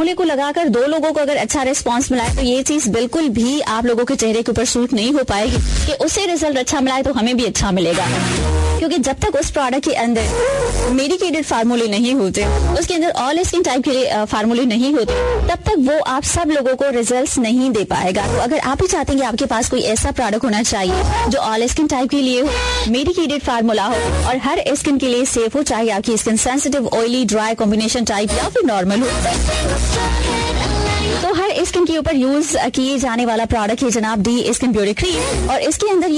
फार्मूले को लगाकर 2 लोगों को अगर अच्छा रिस्पांस मिला है तो ये चीज बिल्कुल भी आप लोगों के चेहरे के ऊपर सूट नहीं हो पाएगी कि उसे रिजल्ट अच्छा मिला है तो हमें भी अच्छा मिलेगा, क्योंकि जब तक उस प्रोडक्ट के अंदर मेडिकेटेड फार्मूले नहीं होते, उसके अंदर ऑल स्किन टाइप के लिए फार्मूले नहीं होते, तब तक वो आप सब लोगों को रिजल्ट्स नहीं दे पाएगा। तो अगर आप भी चाहते हैं कि आपके पास कोई ऐसा प्रोडक्ट होना चाहिए जो ऑल स्किन टाइप के लिए हो, मेडिकेटेड फार्मूला हो और हर स्किन के लिए सेफ हो, चाहे आपकी skin sensitive, oily, dry, combination type या फिर नॉर्मल हो, तो हर स्किन के ऊपर यूज किए जाने वाला प्रोडक्ट है जनाब डी स्किन ब्यूटी क्रीम। और इसके अंदर